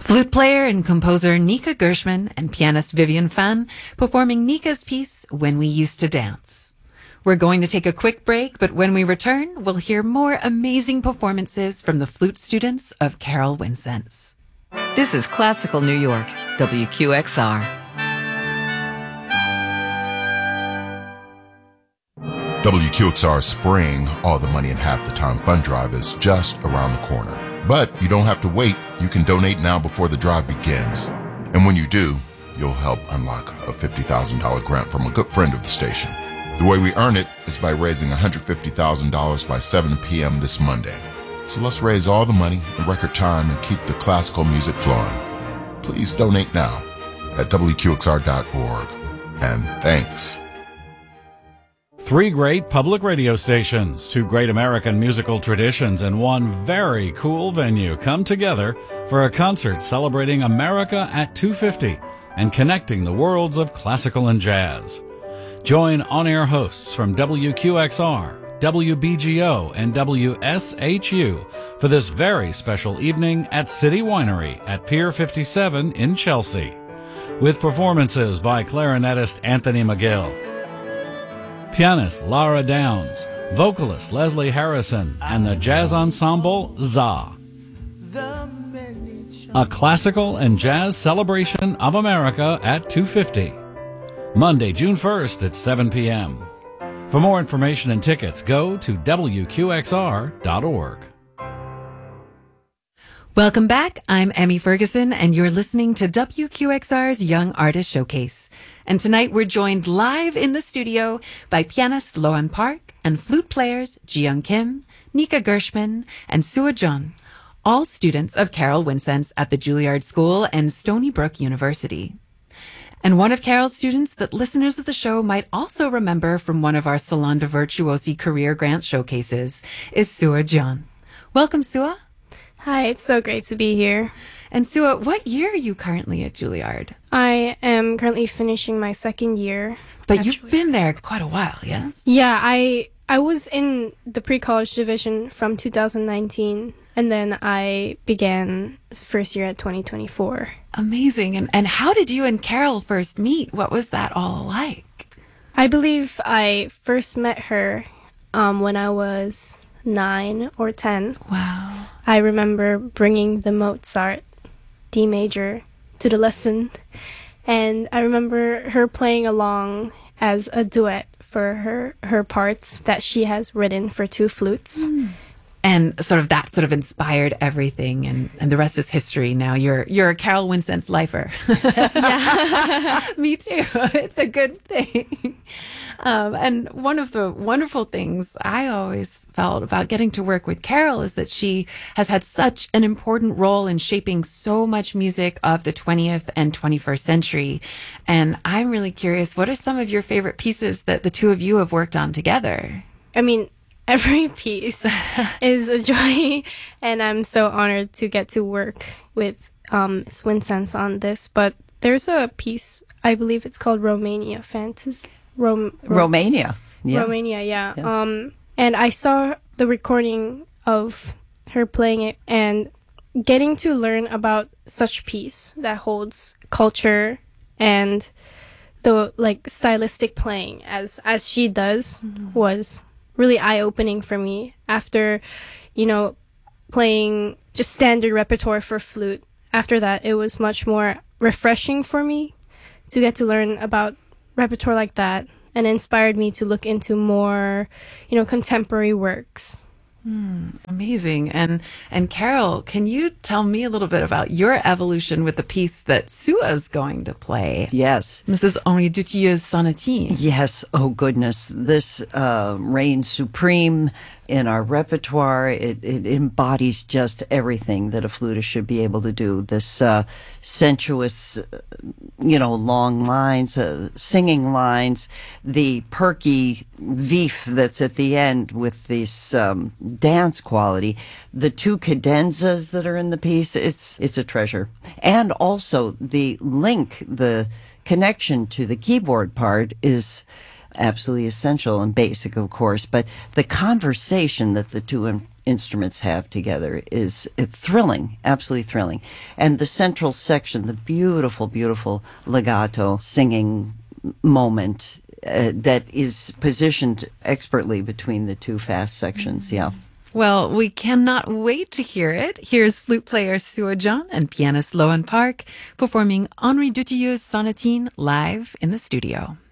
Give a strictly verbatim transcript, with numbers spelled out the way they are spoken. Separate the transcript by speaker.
Speaker 1: Flute player and composer Nika Gershman and pianist Vivian Fan performing Nika's piece, When We Used to Dance. We're going to take a quick break, but when we return, we'll hear more amazing performances from the flute students of Carol Wincense.
Speaker 2: This is Classical New York, W Q X R.
Speaker 3: W Q X R Spring All the Money in Half the Time Fund Drive is just around the corner. But you don't have to wait. You can donate now before the drive begins. And when you do, you'll help unlock a fifty thousand dollars grant from a good friend of the station. The way we earn it is by raising one hundred fifty thousand dollars by seven p.m. this Monday. So let's raise all the money in record time and keep the classical music flowing. Please donate now at W Q X R dot org. And thanks.
Speaker 4: Three great public radio stations, two great American musical traditions, and one very cool venue come together for a concert celebrating America at two fifty and connecting the worlds of classical and jazz. Join on-air hosts from W Q X R, W B G O, and W S H U for this very special evening at City Winery at Pier fifty-seven in Chelsea, with performances by clarinetist Anthony McGill, pianist Lara Downs, vocalist Leslie Harrison, and the jazz ensemble Za. A classical and jazz celebration of America at two fifty. Monday, June first at seven p.m. For more information and tickets, go to W Q X R dot org.
Speaker 1: Welcome back. I'm Emmy Ferguson, and you're listening to W Q X R's Young Artist Showcase. And tonight we're joined live in the studio by pianist Loan Park and flute players Ji-Young Kim, Nika Gershman, and Sua Jun, all students of Carol Wincense at the Juilliard School and Stony Brook University. And one of Carol's students that listeners of the show might also remember from one of our Salon de Virtuosi career grant showcases is Sua Jun. Welcome, Sua.
Speaker 5: Hi, it's so great to be here.
Speaker 1: And Sua, what year are you currently at Juilliard?
Speaker 5: I am currently finishing my second year.
Speaker 1: But
Speaker 5: actually.
Speaker 1: You've been there quite a while, yes?
Speaker 5: Yeah, I I was in the pre-college division from two thousand nineteen, and then I began first year at twenty twenty-four.
Speaker 1: Amazing. And and how did you and Carol first meet? What was that all like?
Speaker 5: I believe I first met her um, when I was nine or ten.
Speaker 1: Wow.
Speaker 5: I remember bringing the Mozart D major to the lesson, and I remember her playing along as a duet for her, her parts that she has written for two flutes.
Speaker 1: Mm. And sort of that sort of inspired everything, and, and the rest is history. Now you're you're a Carol Wincense lifer.
Speaker 5: Yeah.
Speaker 1: Me too. It's a good thing. Um, and one of the wonderful things I always felt about getting to work with Carol is that she has had such an important role in shaping so much music of the twentieth and twenty-first century. And I'm really curious, what are some of your favorite pieces that the two of you have worked on together?
Speaker 5: I mean, every piece is a joy, and I'm so honored to get to work with um, Miss Wincense on this. But there's a piece, I believe it's called Romania Fantasy. Rom- Rom-
Speaker 6: Romania. Yeah.
Speaker 5: Romania, yeah.
Speaker 6: yeah.
Speaker 5: Um, and I saw the recording of her playing it, and getting to learn about such piece that holds culture and the like stylistic playing as as she does mm-hmm. was really eye-opening for me. After, you know, playing just standard repertoire for flute, after that it was much more refreshing for me to get to learn about repertoire like that, and inspired me to look into more, you know, contemporary works.
Speaker 1: Mm, amazing. And and Carol, can you tell me a little bit about your evolution with the piece that Sua's going to play?
Speaker 6: Yes.
Speaker 1: Missus Henri Dutilleux's Sonatine.
Speaker 6: Yes. Oh, goodness. This uh, reigns supreme in our repertoire. It, it embodies just everything that a flutist should be able to do. This uh, sensuous, you know, long lines, uh, singing lines, the perky vif that's at the end with this um, dance quality, the two cadenzas that are in the piece, it's it's a treasure. And also the link, the connection to the keyboard part is absolutely essential and basic, of course, but the conversation that the two in- instruments have together is thrilling, absolutely thrilling. And the central section, the beautiful, beautiful legato singing moment uh, that is positioned expertly between the two fast sections, yeah.
Speaker 1: Well, we cannot wait to hear it. Here's flute player Suojeon and pianist Loan Park performing Henri Dutilleux's sonatine live in the studio.